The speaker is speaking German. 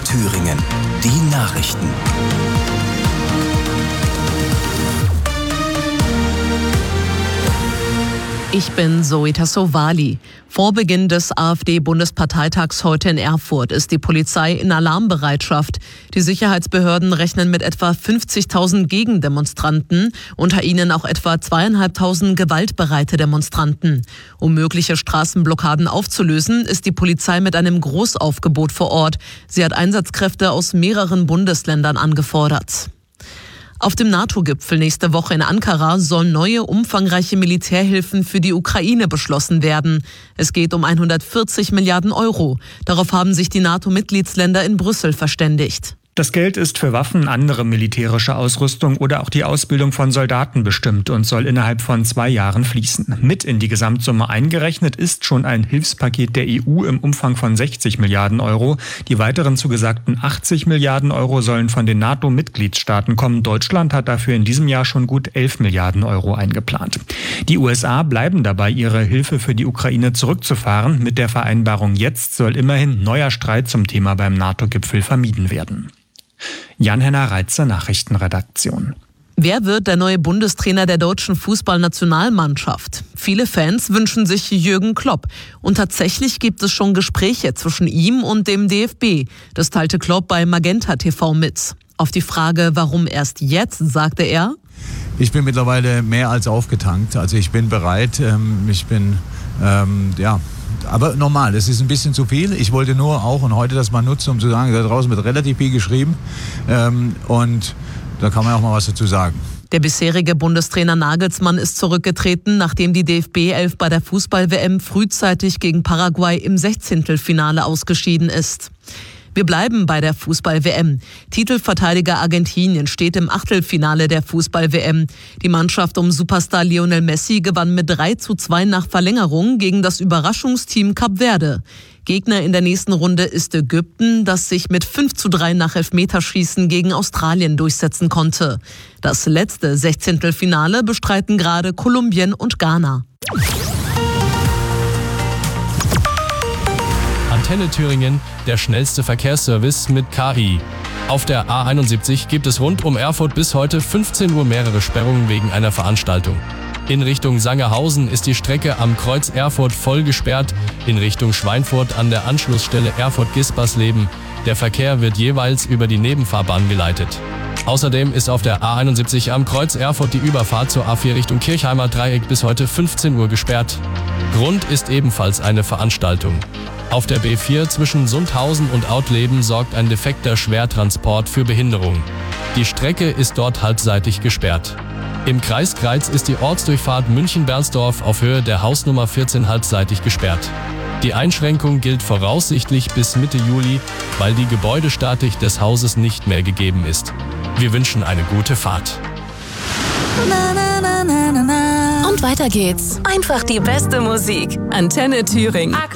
Thüringen. Die Nachrichten. Ich bin Zoe Tassovali. Vor Beginn des AfD-Bundesparteitags heute in Erfurt ist die Polizei in Alarmbereitschaft. Die Sicherheitsbehörden rechnen mit etwa 50.000 Gegendemonstranten, unter ihnen auch etwa 2.500 gewaltbereite Demonstranten. Um mögliche Straßenblockaden aufzulösen, ist die Polizei mit einem Großaufgebot vor Ort. Sie hat Einsatzkräfte aus mehreren Bundesländern angefordert. Auf dem NATO-Gipfel nächste Woche in Ankara sollen neue, umfangreiche Militärhilfen für die Ukraine beschlossen werden. Es geht um 140 Milliarden Euro. Darauf haben sich die NATO-Mitgliedsländer in Brüssel verständigt. Das Geld ist für Waffen, andere militärische Ausrüstung oder auch die Ausbildung von Soldaten bestimmt und soll innerhalb von 2 Jahren fließen. Mit in die Gesamtsumme eingerechnet ist schon ein Hilfspaket der EU im Umfang von 60 Milliarden Euro. Die weiteren zugesagten 80 Milliarden Euro sollen von den NATO-Mitgliedstaaten kommen. Deutschland hat dafür in diesem Jahr schon gut 11 Milliarden Euro eingeplant. Die USA bleiben dabei, ihre Hilfe für die Ukraine zurückzufahren. Mit der Vereinbarung jetzt soll immerhin neuer Streit zum Thema beim NATO-Gipfel vermieden werden. Jan-Henner Reitzer, Nachrichtenredaktion. Wer wird der neue Bundestrainer der deutschen Fußballnationalmannschaft? Viele Fans wünschen sich Jürgen Klopp. Und tatsächlich gibt es schon Gespräche zwischen ihm und dem DFB. Das teilte Klopp bei Magenta TV mit. Auf die Frage, warum erst jetzt, sagte er: Ich bin mittlerweile mehr als aufgetankt. Also ich bin bereit. Aber normal, das ist ein bisschen zu viel. Ich wollte nur auch und heute das mal nutzen, um zu sagen, da draußen wird relativ viel geschrieben und da kann man auch mal was dazu sagen. Der bisherige Bundestrainer Nagelsmann ist zurückgetreten, nachdem die DFB-11 bei der Fußball-WM frühzeitig gegen Paraguay im 16. ausgeschieden ist. Wir bleiben bei der Fußball-WM. Titelverteidiger Argentinien steht im Achtelfinale der Fußball-WM. Die Mannschaft um Superstar Lionel Messi gewann mit 3:2 nach Verlängerung gegen das Überraschungsteam Kap Verde. Gegner in der nächsten Runde ist Ägypten, das sich mit 5:3 nach Elfmeterschießen gegen Australien durchsetzen konnte. Das letzte 16. bestreiten gerade Kolumbien und Ghana. Antenne Thüringen, der schnellste Verkehrsservice mit KI. Auf der A71 gibt es rund um Erfurt bis heute 15 Uhr mehrere Sperrungen wegen einer Veranstaltung. In Richtung Sangerhausen ist die Strecke am Kreuz Erfurt voll gesperrt, in Richtung Schweinfurt an der Anschlussstelle Erfurt-Gispersleben. Der Verkehr wird jeweils über die Nebenfahrbahn geleitet. Außerdem ist auf der A71 am Kreuz Erfurt die Überfahrt zur A4 Richtung Kirchheimer Dreieck bis heute 15 Uhr gesperrt. Grund ist ebenfalls eine Veranstaltung. Auf der B4 zwischen Sundhausen und Autleben sorgt ein defekter Schwertransport für Behinderung. Die Strecke ist dort halbseitig gesperrt. Im Kreis Greiz ist die Ortsdurchfahrt München-Bernsdorf auf Höhe der Hausnummer 14 halbseitig gesperrt. Die Einschränkung gilt voraussichtlich bis Mitte Juli, weil die Gebäudestatik des Hauses nicht mehr gegeben ist. Wir wünschen eine gute Fahrt. Und weiter geht's. Einfach die beste Musik. Antenne Thüringen.